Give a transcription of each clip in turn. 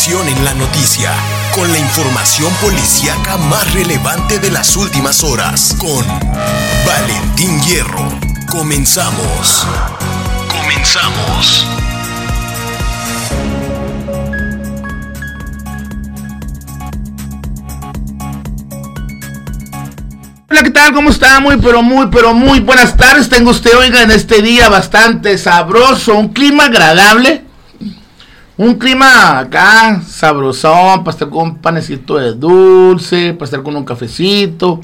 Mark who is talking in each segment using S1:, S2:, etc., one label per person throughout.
S1: Atención en la noticia, con la información policíaca más relevante de las últimas horas, con Valentín Hierro. Comenzamos.
S2: Hola, ¿qué tal? ¿Cómo está? Muy buenas tardes. Tengo usted, oiga, en este día bastante sabroso, un clima agradable. Un clima acá sabrosón, para estar con un panecito de dulce, para estar con un cafecito,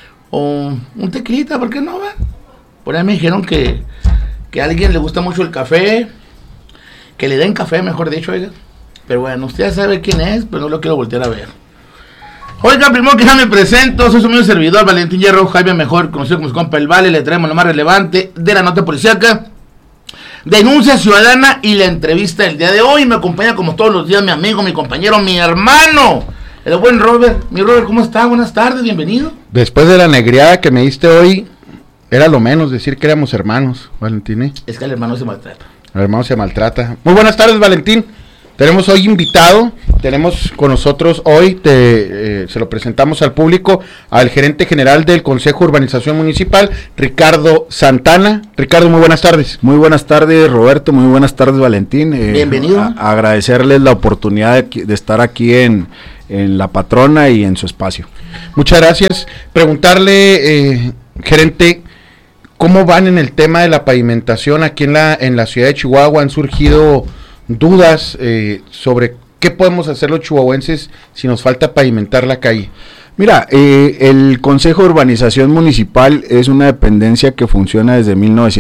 S2: o un tequilita, ¿por qué no, va? Por ahí me dijeron que a alguien le gusta mucho el café, que le den café, mejor dicho, oiga. Pero bueno, usted ya sabe quién es, pero no lo quiero voltear a ver. Oiga, primero que ya me presento, soy su amigo servidor, Valentín Hierro, Jaime mejor conocido como su compa El Vale. Le traemos lo más relevante de la nota policíaca, denuncia ciudadana y la entrevista del día de hoy. Me acompaña como todos los días mi amigo, mi compañero, mi hermano, el buen Robert. Mi Robert, ¿cómo está? Buenas tardes, bienvenido.
S3: Después de la negriada que me diste hoy, era lo menos decir que éramos hermanos, Valentín.
S2: Es que el hermano se maltrata.
S3: El hermano se maltrata. Muy buenas tardes, Valentín. Tenemos hoy invitado, tenemos con nosotros hoy, se lo presentamos al público, al gerente general del Consejo de Urbanización Municipal, Ricardo Santana. Ricardo, muy buenas tardes.
S4: Muy buenas tardes, Roberto, muy buenas tardes, Valentín.
S2: Bienvenido.
S4: Agradecerles la oportunidad de estar aquí en La Patrona y en su espacio.
S3: Muchas gracias. Preguntarle, gerente, ¿cómo van en el tema de la pavimentación aquí en la ciudad de Chihuahua? Han surgido dudas sobre qué podemos hacer los chihuahuenses si nos falta pavimentar la calle.
S4: Mira, el Consejo de Urbanización Municipal es una dependencia que funciona desde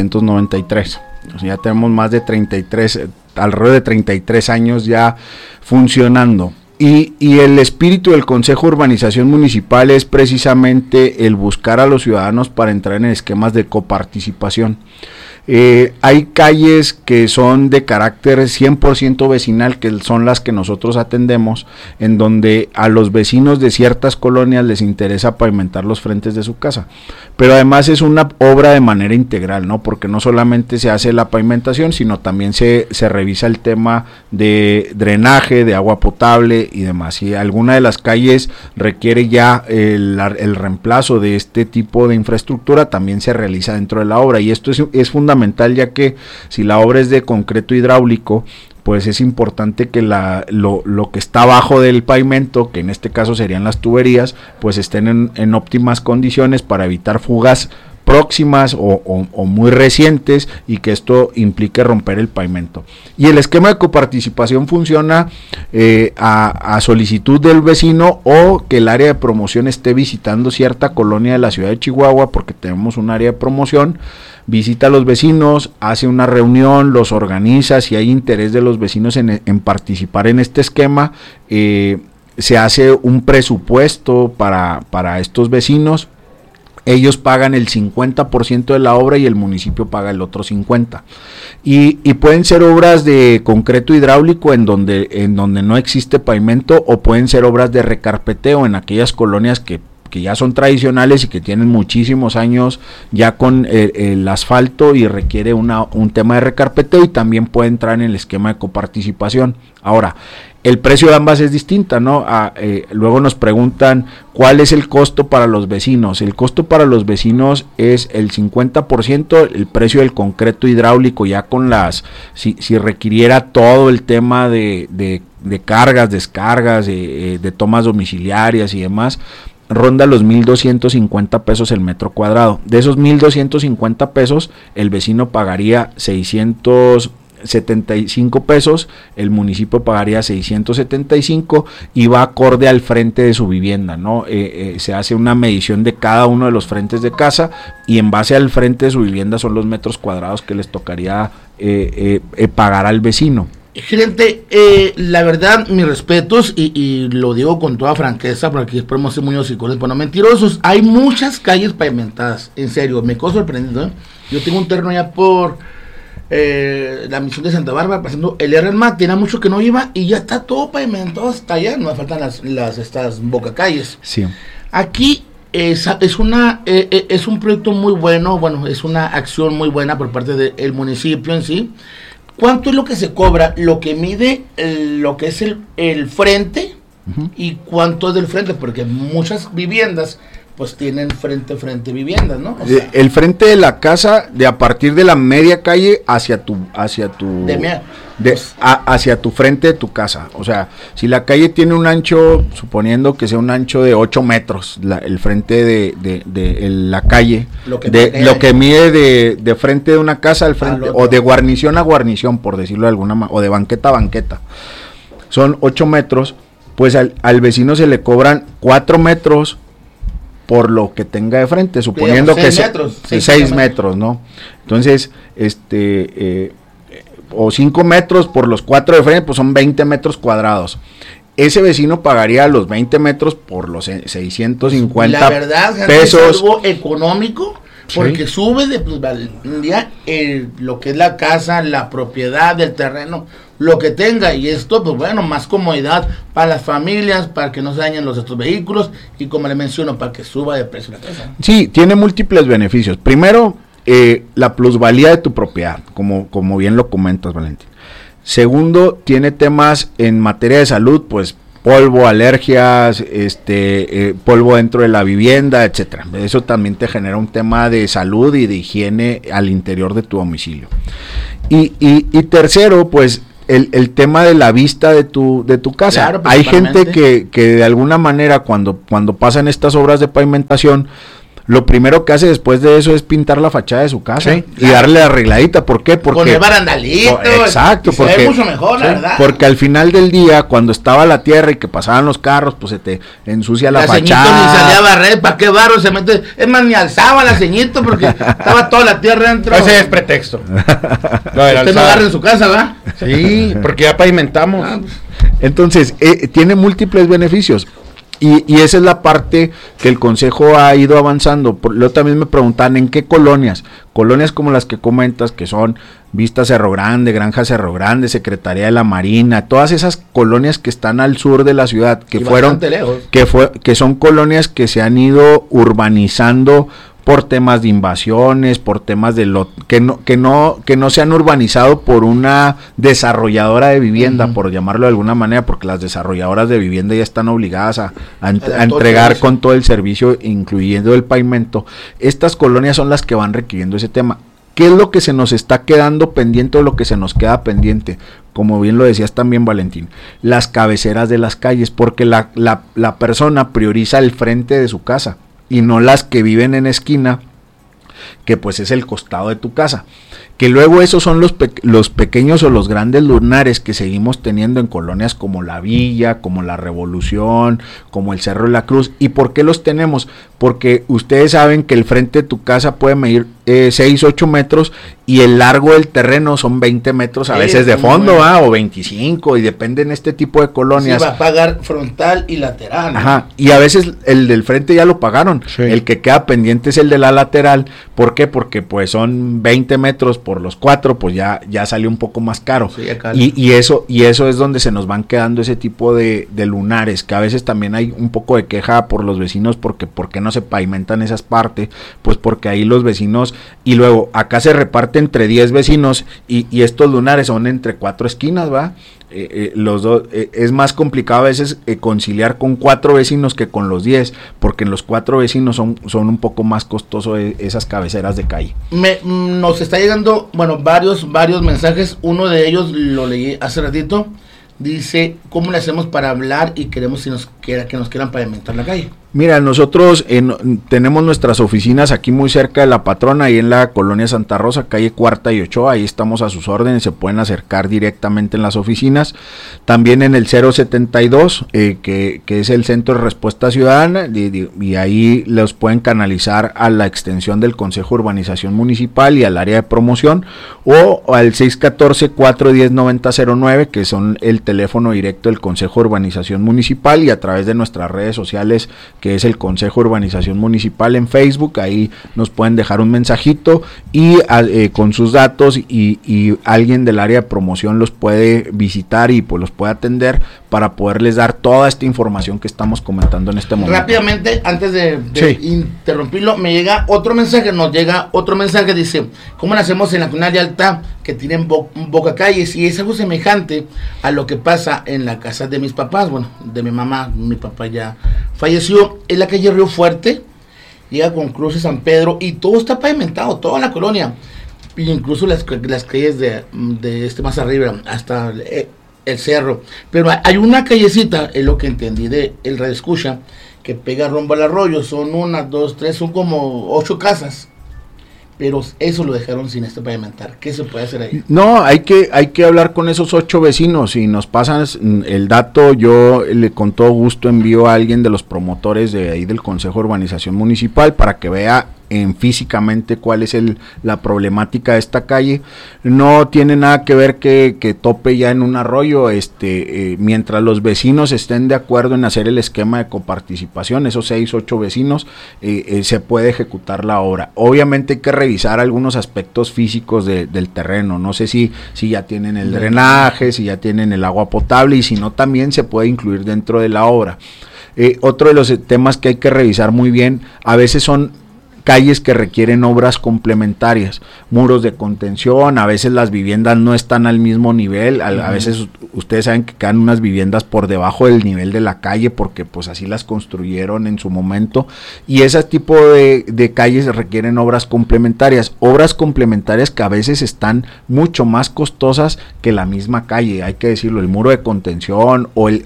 S4: 1993. O sea, ya tenemos más de alrededor de 33 años ya funcionando. Y el espíritu del Consejo de Urbanización Municipal es precisamente el buscar a los ciudadanos para entrar en esquemas de coparticipación. Hay calles que son de carácter 100% vecinal, que son las que nosotros atendemos, en donde a los vecinos de ciertas colonias les interesa pavimentar los frentes de su casa, pero además es una obra de manera integral, ¿no? Porque no solamente se hace la pavimentación, sino también se revisa el tema de drenaje, de agua potable y demás. Si alguna de las calles requiere ya el reemplazo de este tipo de infraestructura, también se realiza dentro de la obra, y esto es fundamental, ya que si la obra es de concreto hidráulico, pues es importante que lo que está abajo del pavimento, que en este caso serían las tuberías, pues estén en óptimas condiciones para evitar fugas próximas o muy recientes, y que esto implique romper el pavimento. Y el esquema de coparticipación funciona a solicitud del vecino, o que el área de promoción esté visitando cierta colonia de la ciudad de Chihuahua, porque tenemos un área de promoción. Visita a los vecinos, hace una reunión, los organiza. Si hay interés de los vecinos en participar en este esquema, se hace un presupuesto para estos vecinos. Ellos pagan el 50% de la obra y el municipio paga el otro 50%. Y pueden ser obras de concreto hidráulico en donde no existe pavimento, o pueden ser obras de recarpeteo en aquellas colonias que ya son tradicionales y que tienen muchísimos años ya con el asfalto y requiere un tema de recarpeteo, y también puede entrar en el esquema de coparticipación. Ahora, el precio de ambas es distinta, ¿no? Luego nos preguntan cuál es el costo para los vecinos. El costo para los vecinos es el 50%, el precio del concreto hidráulico, ya con si requiriera todo el tema de cargas, descargas, de tomas domiciliarias y demás, ronda los 1,250 pesos el metro cuadrado. De esos 1,250 pesos, el vecino pagaría 675 pesos, el municipio pagaría 675, y va acorde al frente de su vivienda, ¿no? Se hace una medición de cada uno de los frentes de casa, y en base al frente de su vivienda son los metros cuadrados que les tocaría pagar al vecino.
S2: Gerente, la verdad, mis respetos, y lo digo con toda franqueza, porque aquí podemos ser muy hocicos, bueno, mentirosos. Hay muchas calles pavimentadas, en serio, me quedo sorprendido, ¿eh? Yo tengo un terreno allá por la misión de Santa Bárbara, pasando el RMAT, tiene mucho que no iba, y ya está todo pavimentado hasta allá, no me faltan estas bocacalles.
S4: Sí.
S2: Aquí es un proyecto muy bueno, es una acción muy buena por parte del municipio en sí. ¿cuánto es lo que se cobra? Lo que mide lo que es el frente, y cuánto es del frente, porque muchas viviendas pues tienen frente viviendas, ¿no? O sea,
S4: el frente de la casa, de a partir de la media calle hacia tu frente de tu casa. O sea, si la calle tiene un ancho, suponiendo que sea un ancho de 8 metros, el frente de la calle, lo que mide de frente de una casa al frente, o de guarnición a guarnición, por decirlo de alguna manera, o de banqueta a banqueta, son 8 metros, pues al vecino se le cobran 4 metros por lo que tenga de frente, suponiendo que sea 6 metros, ¿no? Entonces, o 5 metros por los 4 de frente, pues son 20 metros cuadrados. Ese vecino pagaría los 20 metros por los 650
S2: la verdad,
S4: pesos.
S2: Es algo económico, porque sube de plusvalía lo que es la casa, la propiedad del terreno, lo que tenga, y esto, pues bueno, más comodidad para las familias, para que no se dañen estos vehículos, y como le menciono, para que suba de precio la casa.
S4: Sí, tiene múltiples beneficios. Primero, la plusvalía de tu propiedad, como bien lo comentas, Valentín. Segundo, tiene temas en materia de salud, pues polvo, alergias, polvo dentro de la vivienda, etcétera. Eso también te genera un tema de salud y de higiene al interior de tu domicilio. Y tercero, pues el tema de la vista de tu casa. Claro, hay gente que de alguna manera cuando pasan estas obras de pavimentación, lo primero que hace después de eso es pintar la fachada de su casa, y darle la arregladita. ¿Por qué? Porque
S2: con el barandalito.
S4: Exacto, porque
S2: se ve mucho mejor, la verdad.
S4: Porque al final del día, cuando estaba la tierra y que pasaban los carros, pues se te ensucia la fachada.
S2: Ni salía a barrer, ¿para qué barro se mete? Es más, ni alzaba la ceñito porque estaba toda la tierra dentro.
S3: Ese es pretexto.
S2: Usted no agarra en su casa, ¿verdad?
S3: Sí, porque ya pavimentamos.
S4: Entonces, tiene múltiples beneficios. Y esa es la parte que el Consejo ha ido avanzando. Luego también me preguntan en qué colonias como las que comentas, que son Vista Cerro Grande, Granja Cerro Grande, Secretaría de la Marina, todas esas colonias que están al sur de la ciudad, que son colonias que se han ido urbanizando por temas de invasiones, por temas de que no se han urbanizado por una desarrolladora de vivienda, por llamarlo de alguna manera, porque las desarrolladoras de vivienda ya están obligadas a entregar con todo el servicio, incluyendo el pavimento. Estas colonias son las que van requiriendo ese tema. ¿Qué es lo que se nos está quedando pendiente o lo que se nos queda pendiente? Como bien lo decías también, Valentín, las cabeceras de las calles, porque la persona prioriza el frente de su casa y no las que viven en esquina, que pues es el costado de tu casa. Que luego esos son los pequeños o los grandes lunares que seguimos teniendo en colonias como La Villa, como La Revolución, como el Cerro de la Cruz. ¿Y por qué los tenemos? Porque ustedes saben que el frente de tu casa puede medir 6, 8 metros y el largo del terreno son 20 metros a veces de fondo, o 25, y depende en este tipo de colonias.
S2: Sí, va a pagar frontal y lateral, ¿no?
S4: Ajá, y a veces el del frente ya lo pagaron, el que queda pendiente es el de la lateral. ¿Por qué? Porque pues son 20 metros por los 4, pues ya salió un poco más caro. Sí, y eso es donde se nos van quedando ese tipo de lunares, que a veces también hay un poco de queja por los vecinos, porque ¿por qué no se pavimentan esas partes? Pues porque ahí los vecinos, y luego acá se reparte entre 10 vecinos, y estos lunares son entre 4 esquinas, ¿va? Los dos, es más complicado a veces conciliar con 4 vecinos que con los 10, porque en los 4 vecinos son un poco más costoso esas cabeceras de calle.
S2: Nos está llegando, bueno, varios mensajes. Uno de ellos lo leí hace ratito. Dice, ¿cómo le hacemos para hablar y queremos que nos quieran pavimentar la calle?
S4: Mira, nosotros tenemos nuestras oficinas aquí muy cerca de La Patrona, ahí en la colonia Santa Rosa, calle Cuarta y Ochoa. Ahí estamos a sus órdenes, se pueden acercar directamente en las oficinas. También en el 072, que es el Centro de Respuesta Ciudadana, y ahí los pueden canalizar a la extensión del Consejo de Urbanización Municipal y al área de promoción, o al 614-410-9009, que son el teléfono directo del Consejo de Urbanización Municipal, y a través de nuestras redes sociales, que es el Consejo de Urbanización Municipal en Facebook. Ahí nos pueden dejar un mensajito y con sus datos, y alguien del área de promoción los puede visitar y pues los puede atender para poderles dar toda esta información que estamos comentando en este momento.
S2: Rápidamente, antes de interrumpirlo, nos llega otro mensaje, dice, ¿cómo le hacemos en la Tunal de Alta que tienen boca calles, y es algo semejante a lo que pasa en la casa de mis papás, bueno, de mi mamá. Mi papá ya falleció. En la calle Río Fuerte, llega con Cruces San Pedro, y todo está pavimentado, toda la colonia, incluso las calles de más arriba, hasta el cerro. Pero hay una callecita, es lo que entendí de el Radio Escucha, que pega rumbo al arroyo. Son 1, 2, 3, son como 8 casas, pero eso lo dejaron sin pavimentar. ¿Qué se puede hacer ahí?
S4: No, hay que hablar con esos 8 vecinos. Si nos pasan el dato, yo con todo gusto envío a alguien de los promotores de ahí del Consejo de Urbanización Municipal para que vea físicamente cuál es la problemática de esta calle. No tiene nada que ver que tope ya en un arroyo. Mientras los vecinos estén de acuerdo en hacer el esquema de coparticipación, esos 6, 8 vecinos, se puede ejecutar la obra. Obviamente hay que revisar algunos aspectos físicos del terreno. No sé si ya tienen el drenaje, si ya tienen el agua potable, y si no, también se puede incluir dentro de la obra. Otro de los temas que hay que revisar muy bien, a veces son calles que requieren obras complementarias, muros de contención. A veces las viviendas no están al mismo nivel, a veces ustedes saben que quedan unas viviendas por debajo del nivel de la calle, porque pues así las construyeron en su momento, y ese tipo de calles requieren obras complementarias que a veces están mucho más costosas que la misma calle, hay que decirlo. El muro de contención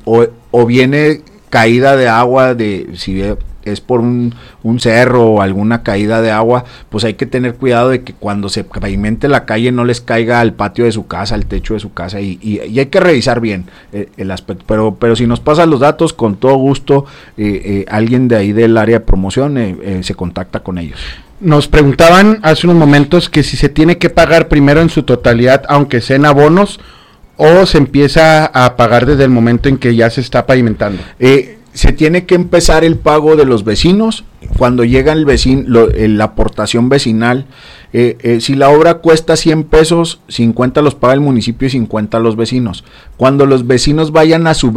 S4: o viene caída de agua, si es por un cerro o alguna caída de agua, pues hay que tener cuidado de que cuando se pavimente la calle no les caiga al patio de su casa, al techo de su casa, y hay que revisar bien el aspecto. Pero si nos pasan los datos, con todo gusto, alguien de ahí del área de promoción se contacta con ellos.
S3: Nos preguntaban hace unos momentos que si se tiene que pagar primero en su totalidad, aunque sea en abonos, o se empieza a pagar desde el momento en que ya se está pavimentando.
S4: Se tiene que empezar el pago de los vecinos cuando llega la aportación vecinal. Si la obra cuesta 100 pesos, 50 los paga el municipio y 50 los vecinos. Cuando los vecinos vayan a su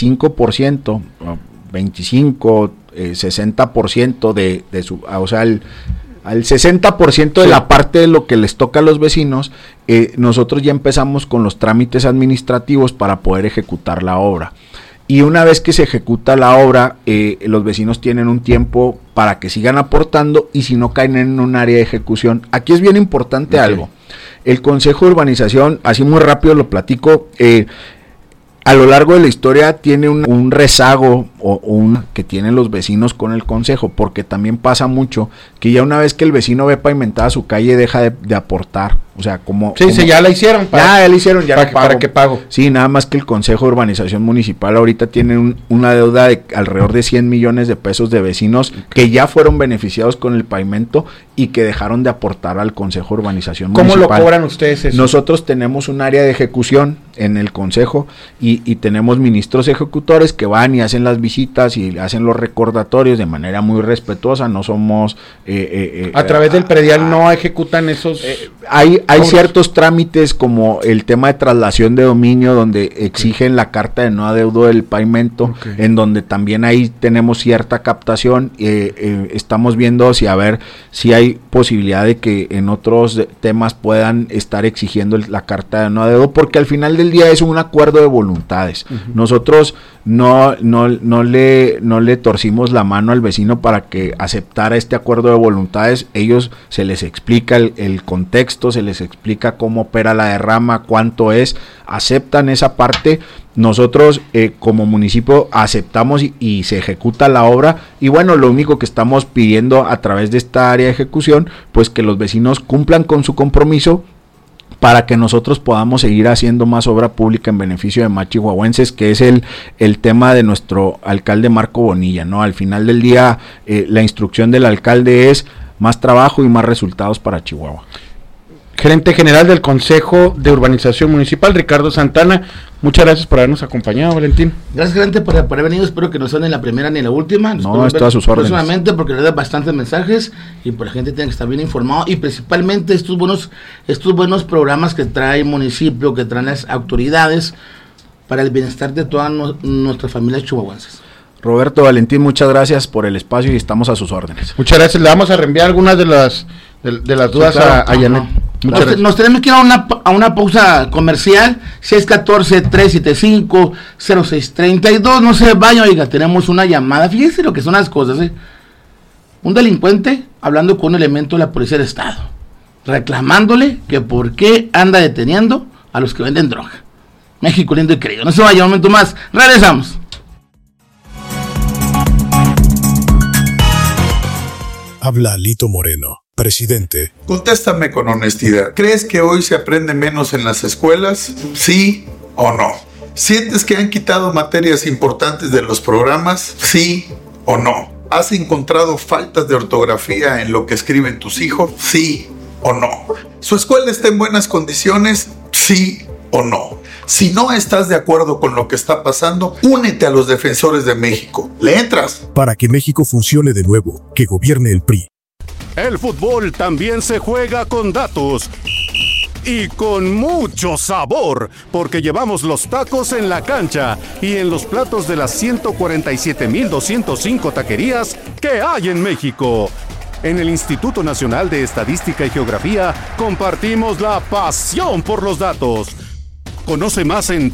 S4: 25%, 25, 60% de su, o sea, al 60% de la parte de lo que les toca a los vecinos, nosotros ya empezamos con los trámites administrativos para poder ejecutar la obra. Y una vez que se ejecuta la obra, los vecinos tienen un tiempo para que sigan aportando, y si no, caen en un área de ejecución. Aquí es bien importante algo. El Consejo de Urbanización, así muy rápido lo platico, a lo largo de la historia tiene un rezago que tienen los vecinos con el consejo, porque también pasa mucho que ya una vez que el vecino ve pavimentada su calle, deja de aportar. O sea,
S3: ya la hicieron.
S4: Ya la hicieron,
S3: ¿Para qué pago?
S4: Sí, nada más que el Consejo de Urbanización Municipal ahorita tiene una deuda de alrededor de 100 millones de pesos de vecinos que ya fueron beneficiados con el pavimento y que dejaron de aportar al Consejo de Urbanización Municipal.
S3: ¿Cómo lo cobran ustedes eso?
S4: Nosotros tenemos un área de ejecución en el Consejo y tenemos ministros ejecutores que van y hacen las visitas y hacen los recordatorios de manera muy respetuosa. No somos...
S3: a través del predial no ejecutan esos...
S4: Hay ciertos trámites como el tema de traslación de dominio, donde exigen la carta de no adeudo del pavimento, en donde también ahí tenemos cierta captación. Estamos viendo si hay posibilidad de que en otros temas puedan estar exigiendo la carta de no adeudo, porque al final del día es un acuerdo de voluntades. Nosotros no le torcimos la mano al vecino para que aceptara este acuerdo de voluntades. Ellos se les explica el contexto, se les explica cómo opera la derrama, cuánto es, aceptan esa parte. Nosotros como municipio aceptamos y se ejecuta la obra, y bueno, lo único que estamos pidiendo a través de esta área de ejecución, pues que los vecinos cumplan con su compromiso para que nosotros podamos seguir haciendo más obra pública en beneficio de más chihuahuenses, que es el tema de nuestro alcalde Marco Bonilla, ¿no? Al final del día, la instrucción del alcalde es más trabajo y más resultados para Chihuahua.
S3: Gerente general del Consejo de Urbanización Municipal, Ricardo Santana, muchas gracias por habernos acompañado, Valentín.
S2: Gracias, gerente, por haber venido. Espero que no sea ni la primera ni la última.
S4: No, esto a sus órdenes.
S2: Personalmente, porque le da bastantes mensajes y por la gente tiene que estar bien informado, y principalmente estos buenos programas que trae el municipio, que traen las autoridades para el bienestar de todas nuestras familias chihuahuenses.
S4: Roberto, Valentín, muchas gracias por el espacio y estamos a sus órdenes.
S3: Muchas gracias. Le vamos a reenviar algunas de las dudas, sí, claro, a Janet.
S2: Nos tenemos que ir a una pausa comercial. 614-375-0632. No se vayan, oiga, tenemos una llamada. Fíjense lo que son las cosas, Un delincuente hablando con un elemento de la Policía del Estado, reclamándole que por qué anda deteniendo a los que venden droga. México lindo y querido. No se vaya, un momento más. Regresamos.
S5: Habla Alito Moreno, presidente.
S6: Contéstame con honestidad. ¿Crees que hoy se aprende menos en las escuelas? ¿Sí o no? ¿Sientes que han quitado materias importantes de los programas? ¿Sí o no? ¿Has encontrado faltas de ortografía en lo que escriben tus hijos? ¿Sí o no? ¿Su escuela está en buenas condiciones? ¿Sí o no? Si no estás de acuerdo con lo que está pasando, únete a los defensores de México. ¿Le entras?
S5: Para que México funcione de nuevo, que gobierne el PRI.
S7: El fútbol también se juega con datos. Y con mucho sabor, porque llevamos los tacos en la cancha y en los platos de las 147,205 taquerías que hay en México. En el Instituto Nacional de Estadística y Geografía compartimos la pasión por los datos. Conoce más en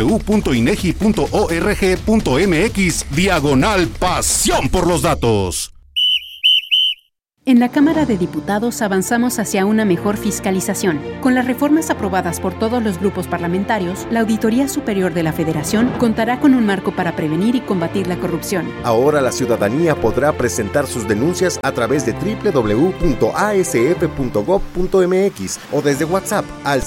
S7: www.inegi.org.mx/pasión por los datos.
S8: En la Cámara de Diputados avanzamos hacia una mejor fiscalización. Con las reformas aprobadas por todos los grupos parlamentarios, la Auditoría Superior de la Federación contará con un marco para prevenir y combatir la corrupción.
S9: Ahora la ciudadanía podrá presentar sus denuncias a través de www.asf.gov.mx o desde WhatsApp al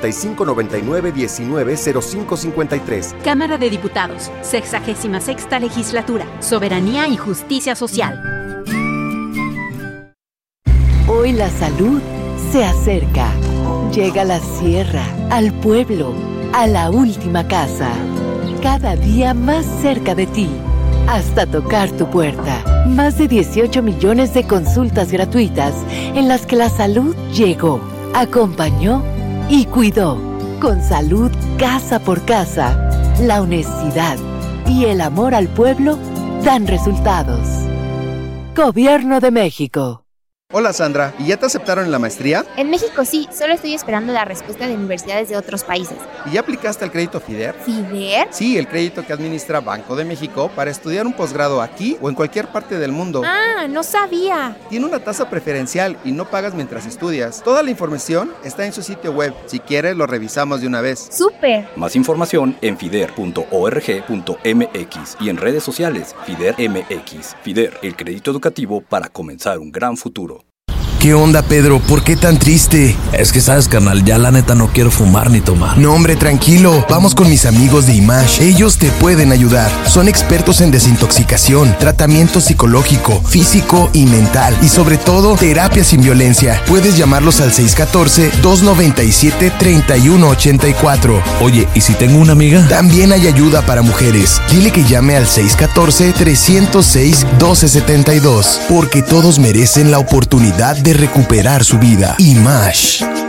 S9: 5599-190553.
S8: Cámara de Diputados, 66ª Legislatura, Soberanía y Justicia Social.
S10: Hoy la salud se acerca. Llega a la sierra, al pueblo, a la última casa. Cada día más cerca de ti, hasta tocar tu puerta. Más de 18 millones de consultas gratuitas en las que la salud llegó, acompañó y cuidó. Con salud casa por casa, la honestidad y el amor al pueblo dan resultados. Gobierno de México.
S11: Hola Sandra, ¿y ya te aceptaron en la maestría?
S12: En México sí, solo estoy esperando la respuesta de universidades de otros países.
S11: ¿Y ya aplicaste al crédito FIDER?
S12: ¿FIDER?
S11: Sí, el crédito que administra Banco de México para estudiar un posgrado aquí o en cualquier parte del mundo.
S12: Ah, no sabía.
S11: Tiene una tasa preferencial y no pagas mientras estudias. Toda la información está en su sitio web. Si quieres, lo revisamos de una vez.
S12: ¡Súper!
S13: Más información en fider.org.mx y en redes sociales FIDER MX. FIDER, el crédito educativo para comenzar un gran futuro.
S1: ¿Qué onda, Pedro? ¿Por qué tan triste?
S14: Es que sabes, carnal, ya la neta no quiero fumar ni tomar.
S1: No, hombre, tranquilo. Vamos con mis amigos de IMASH. Ellos te pueden ayudar. Son expertos en desintoxicación, tratamiento psicológico, físico y mental. Y sobre todo, terapia sin violencia. Puedes llamarlos al 614-297-3184.
S14: Oye, ¿y si tengo una amiga?
S1: También hay ayuda para mujeres. Dile que llame al 614-306-1272. Porque todos merecen la oportunidad de recuperar su vida. IMASH.